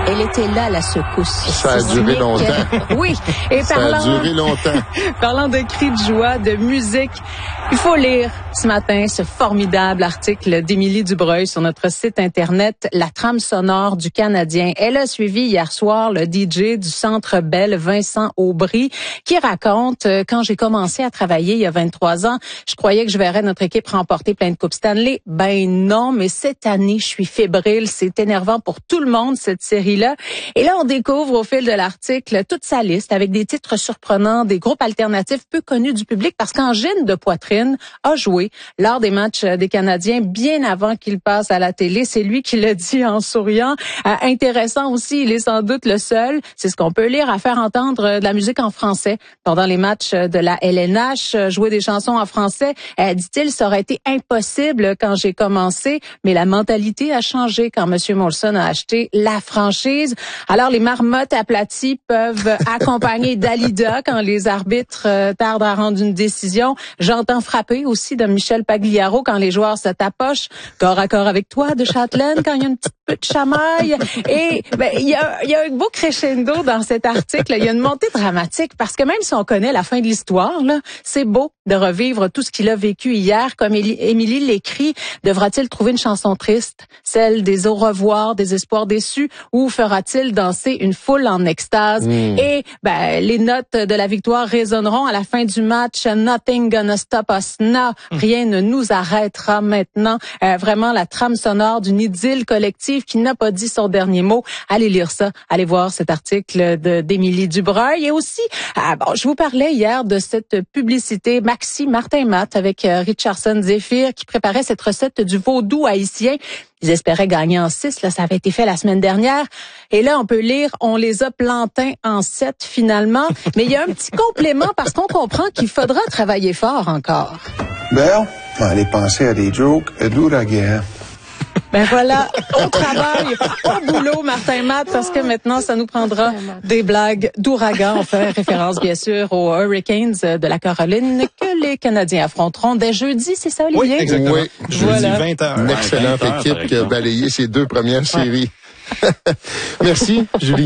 Elle était là, la secousse. Ça a duré longtemps. Oui. Et ça a duré longtemps. Parlant de cris de joie, de musique, il faut lire ce matin ce formidable article d'Émilie Dubreuil sur notre site Internet, La trame sonore du Canadien. Elle a suivi hier soir le DJ du Centre Bell, Vincent Aubry, qui raconte quand j'ai commencé à travailler il y a 23 ans, je croyais que je verrais notre équipe remporter plein de coupes Stanley. Ben non, mais cette année, je suis fébrile. C'est énervant pour tout le monde, cette série-là. Et là, on découvre au fil de l'article toute sa liste avec des titres surprenants, des groupes alternatifs peu connus du public parce qu'Angine de Poitrine a joué lors des matchs des Canadiens bien avant qu'il passe à la télé. C'est lui qui l'a dit en souriant. Intéressant aussi, il est sans doute le seul, c'est ce qu'on peut lire, à faire entendre de la musique en français pendant les matchs de la LNH. Jouer des chansons en français, dit-il, ça aurait été impossible quand j'ai commencé, mais la mentalité a changé quand M. Molson a acheté la franchise. Alors, les marmottes aplaties peuvent accompagner Dalida quand les arbitres tardent à rendre une décision. J'entends frapper aussi de Michel Pagliaro quand les joueurs se tapochent. Corps à corps avec toi de Châtelaine quand il y a une petite peu de chamaille. Et il y a un beau crescendo dans cet article. Il y a une montée dramatique parce que même si on connaît la fin de l'histoire, là, c'est beau de revivre tout ce qu'il a vécu hier. Comme Émilie l'écrit, devra-t-il trouver une chanson triste, celle des au revoir, des espoirs déçus, ou fera-t-il danser une foule en extase? Et les notes de la victoire résonneront à la fin du match. Nothing gonna stop us now. Rien ne nous arrêtera maintenant. Vraiment la trame sonore d'une idylle collective qui n'a pas dit son dernier mot. Allez lire ça. Allez voir cet article d'Émilie Dubreuil. Et aussi, je vous parlais hier de cette publicité Maxi Martin Matt avec Richardson Zephyr qui préparait cette recette du vaudou haïtien. Ils espéraient gagner en 6, là, ça avait été fait la semaine dernière. Et là, on peut lire, on les a plantés en 7 finalement. Mais il y a un petit complément parce qu'on comprend qu'il faudra travailler fort encore. Belle, allez penser à des jokes d'ouragan. Ben voilà, on travaille au boulot, Martin Matt, parce que maintenant, ça nous prendra des blagues d'ouragan. On fait référence, bien sûr, aux Hurricanes de la Caroline que les Canadiens affronteront dès jeudi, c'est ça, Olivier? Oui, exactement. Oui, jeudi 20h. Une excellente équipe qui a balayé ses 2 premières séries. Merci, Julie.